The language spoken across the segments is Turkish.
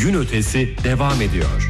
gün ötesi devam ediyor.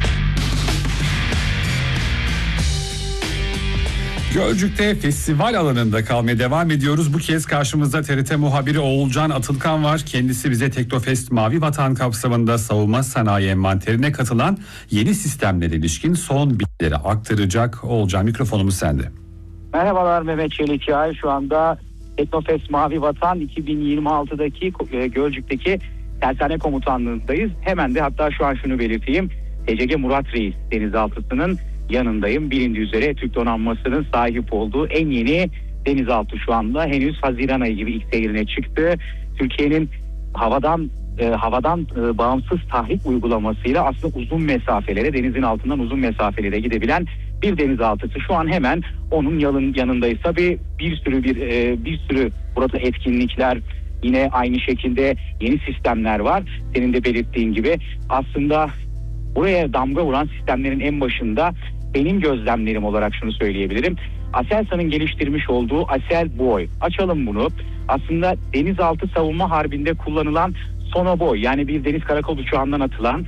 Gölcük'te festival alanında kalmaya devam ediyoruz. Bu kez karşımızda TRT muhabiri Oğulcan Atılkan var. Kendisi bize Teknofest Mavi Vatan kapsamında savunma sanayi envanterine katılan yeni sistemlere ilişkin son bilgileri aktaracak. Oğulcan, mikrofonumuz sende. Merhabalar Mehmet Çelikay. Şu anda Teknofest Mavi Vatan 2026'daki Gölcük'teki tersane komutanlığındayız. Hemen de hatta şu an şunu belirteyim. TCG Murat Reis denizaltısının yanındayım. Bilindiği üzere Türk donanmasının sahip olduğu en yeni denizaltı şu anda. Henüz Haziran ayı gibi ilk seyrine çıktı. Türkiye'nin havadan bağımsız tahrik uygulamasıyla aslında uzun mesafelere, denizin altından uzun mesafelere gidebilen bir denizaltısı. Şu an hemen onun yanındayız. Tabii bir sürü burada etkinlikler, yine aynı şekilde yeni sistemler var. Senin de belirttiğin gibi aslında buraya damga vuran sistemlerin en başında benim gözlemlerim olarak şunu söyleyebilirim. Aselsan'ın geliştirmiş olduğu Aselboy. Açalım bunu. Aslında denizaltı savunma harbinde kullanılan sonoboy, yani bir deniz karakol uçağından atılan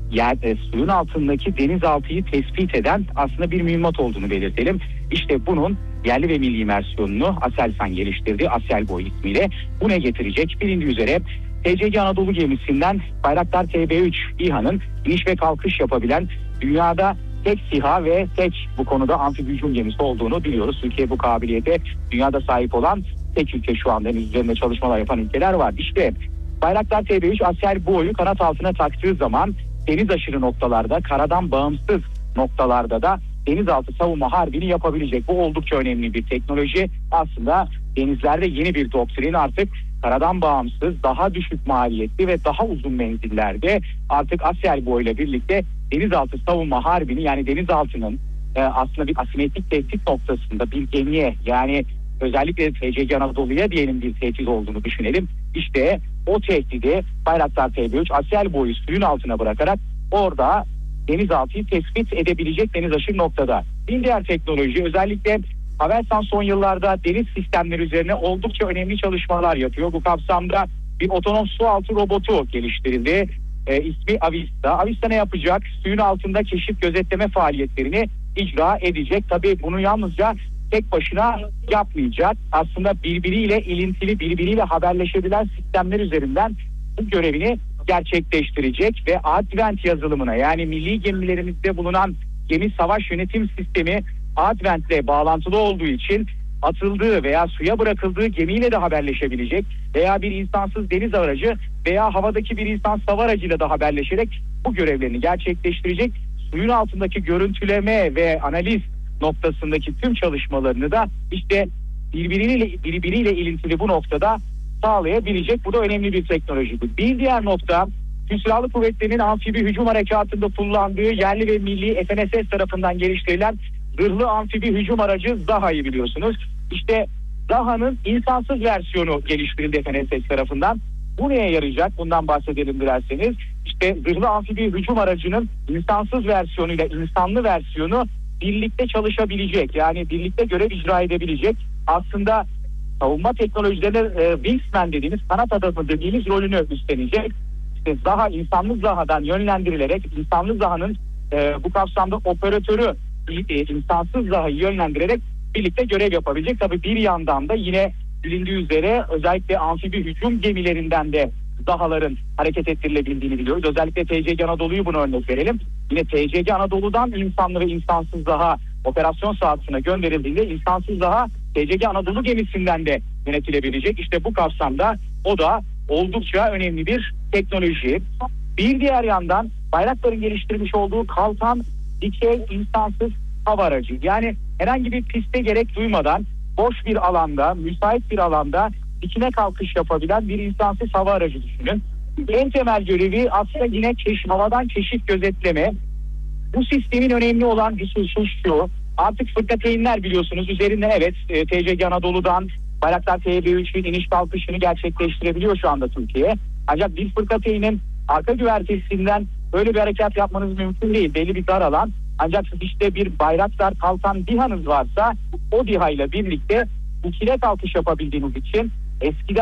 suyun altındaki denizaltıyı tespit eden aslında bir mühimmat olduğunu belirtelim. İşte bunun yerli ve milli versiyonunu Aselsan geliştirdi. Aselboy ismiyle. Bu ne getirecek? Bilindiği üzere TCG Anadolu gemisinden Bayraktar TB3 İHA'nın iniş ve kalkış yapabilen dünyada tek SİHA ve tek bu konuda amfibi hücum gemisi olduğunu biliyoruz. Türkiye bu kabiliyete dünyada sahip olan tek ülke şu anda. Henüz üzerinde çalışmalar yapan ülkeler var. İşte Bayraktar TB3 Aselboy'u kanat altına taktığı zaman deniz aşırı noktalarda, karadan bağımsız noktalarda da denizaltı savunma harbini yapabilecek. Bu oldukça önemli bir teknoloji. Aslında denizlerde yeni bir doktrin, artık karadan bağımsız, daha düşük maliyetli ve daha uzun menzillerde artık Aselboy ile birlikte denizaltı savunma harbini, yani denizaltının aslında bir asimetrik tehdit noktasında bir gemiye, yani özellikle TCG Anadolu'ya diyelim bir tehdit olduğunu düşünelim. İşte o tehdidi Bayraktar TB3 Aselboy'u suyun altına bırakarak orada denizaltıyı tespit edebilecek deniz aşırı noktada. Bir diğer teknoloji, özellikle Havelsan son yıllarda deniz sistemleri üzerine oldukça önemli çalışmalar yapıyor. Bu kapsamda bir otonom su altı robotu geliştirildi. İsmi Avista. Avista ne yapacak? Suyun altında keşif gözetleme faaliyetlerini icra edecek. Tabii bunu yalnızca tek başına yapmayacak. Aslında birbiriyle ilintili, birbiriyle haberleşebilen sistemler üzerinden bu görevini gerçekleştirecek ve Advent yazılımına, yani milli gemilerimizde bulunan gemi savaş yönetim sistemi Advent'le bağlantılı olduğu için atıldığı veya suya bırakıldığı gemiyle de haberleşebilecek veya bir insansız deniz aracı veya havadaki bir insan hava aracıyla da haberleşerek bu görevlerini gerçekleştirecek. Suyun altındaki görüntüleme ve analiz noktasındaki tüm çalışmalarını da işte birbiriyle ilintili bu noktada sağlayabilecek. Bu da önemli bir teknolojidir. Bir diğer nokta, Türk Silahlı Kuvvetleri'nin amfibi hücum harekatında kullandığı yerli ve milli FNSS tarafından geliştirilen zırhlı amfibi hücum aracı Zaha'yı biliyorsunuz. İşte Zaha'nın insansız versiyonu geliştirildi FNSS tarafından. Bu neye yarayacak? Bundan bahsedelim dilerseniz. İşte zırhlı amfibi hücum aracının insansız versiyonuyla insanlı versiyonu birlikte çalışabilecek. Yani birlikte görev icra edebilecek. Aslında savunma teknolojilerine Wingsman dediğimiz, kanat adamı dediğimiz rolünü üstlenecek. İşte Zaha, insanlı Zaha'dan yönlendirilerek insanlı Zaha'nın bu kapsamda operatörü insansız Zaha'yı yönlendirerek birlikte görev yapabilecek. Tabii bir yandan da yine bilindiği üzere özellikle amfibi hücum gemilerinden de Zaha'ların hareket ettirilebildiğini biliyoruz. Özellikle TCG Anadolu'yu buna örnek verelim. Yine TCG Anadolu'dan insanlı ve insansız Zaha operasyon sahasına gönderildiğinde insansız Zaha TCG Anadolu gemisinden de yönetilebilecek. İşte bu kapsamda o da oldukça önemli bir teknoloji. Bir diğer yandan Bayraktar'ın geliştirmiş olduğu kalkan dikey insansız hava aracı. Yani herhangi bir piste gerek duymadan boş bir alanda, müsait bir alanda dikine kalkış yapabilen bir insansız hava aracı düşünün. En temel görevi aslında yine havadan keşif gözetleme. Bu sistemin önemli olan bir husus şu: artık fırkateyinler biliyorsunuz üzerinden TCG Anadolu'dan Bayraktar TB3'ün iniş kalkışını gerçekleştirebiliyor şu anda Türkiye. Ancak bir fırkateyinin arka güvertesinden böyle bir harekat yapmanız mümkün değil. Belli bir dar alan. Ancak işte bir Bayraktar kalkan DİHA'nız varsa o DİHA ile birlikte ikile kalkış yapabildiğiniz için eskiden